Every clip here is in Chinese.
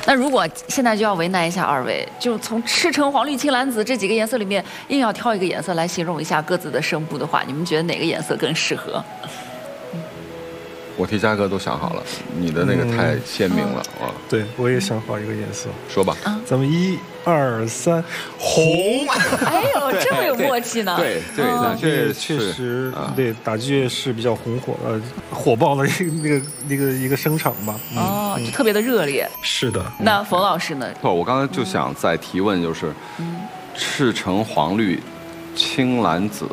那如果现在就要为难一下二位，就从赤橙黄绿青蓝紫这几个颜色里面，硬要挑一个颜色来形容一下各自的声部的话，你们觉得哪个颜色更适合？ 我替嘉哥都想好了，你的那个太鲜明了啊！ 对，我也想好一个颜色， 说吧。 咱们1、2、3，红。 哎呦，这么有默契呢！ 对对，那确实，对打击乐是比较火爆的一个声场吧。 哦，就特别的热烈。 是的。 那冯老师呢？ 我刚才就想再提问，就是赤橙黄绿青蓝紫，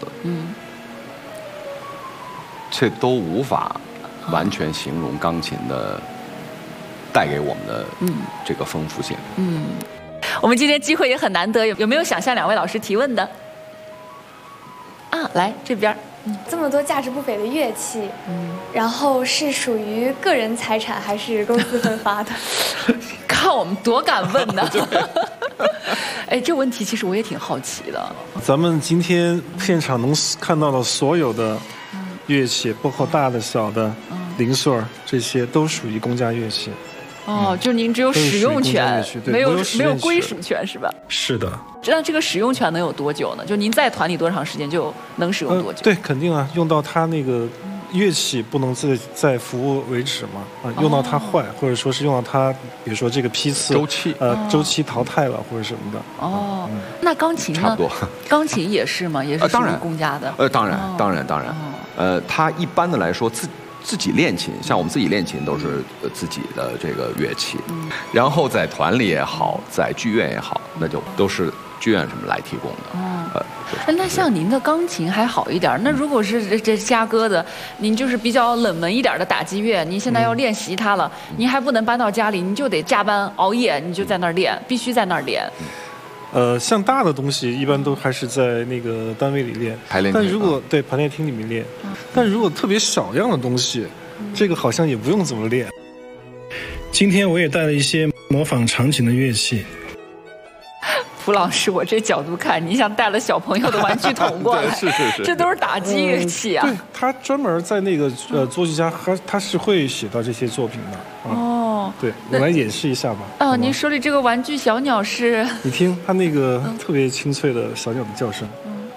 这都无法完全形容钢琴的带给我们的这个丰富性。 我们今天机会也很难得，有没有想向两位老师提问的？啊，来这边。 这么多价值不菲的乐器，然后是属于个人财产还是公司分发的？ 看我们多敢问呢！哎，这问题其实我也挺好奇的。 咱们今天现场能看到的所有的乐器，包括大的、小的、零碎这些都属于公家乐器。 哦，就您只有使用权，没有归属权是吧？ 是的。 那这个使用权能有多久呢？就您在团里多长时间就能使用多久？ 对，肯定啊，用到它那个乐器不能再服务为止嘛。用到它坏，或者说是用到它，比如说这个批次周期淘汰了或者什么的。 哦，那钢琴呢？ 差不多。 钢琴也是吗？也是属于公家的？ 当然。它一般的来说自己练琴，像我们自己练琴都是自己的这个乐器，然后在团里也好，在剧院也好，那就都是剧院什么来提供的。 那像您的钢琴还好一点，那如果是这嘉哥的，您就是比较冷门一点的打击乐，您现在要练习它了，您还不能搬到家里，您就得加班熬夜，你就在那儿练，必须在那儿练。 像大的东西一般都还是在那个单位里练，但如果对排练厅里面练，但如果特别小样的东西，这个好像也不用怎么练。今天我也带了一些模仿长琴的乐器。 蒲老师，我这角度看，你像带了小朋友的玩具桶过来， 是， 这都是打击乐器啊。 对，他专门在那个作曲家他是会写到这些作品的。哦，对，我来演示一下吧。 您手里这个玩具小鸟是？ 你听它那个特别清脆的小鸟的叫声。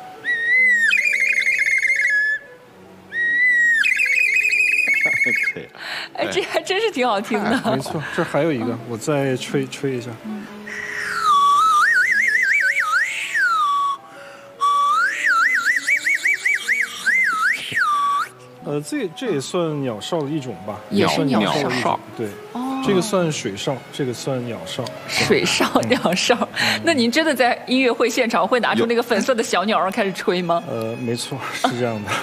哎，这还真是挺好听的。 没错，这还有一个，我再吹一下。这也算鸟哨的一种吧， 也是鸟哨。对，这个算水哨，这个算鸟哨。 水哨、鸟哨。那您真的在音乐会现场会拿出那个粉色的小鸟儿开始吹吗？ 没错，是这样的。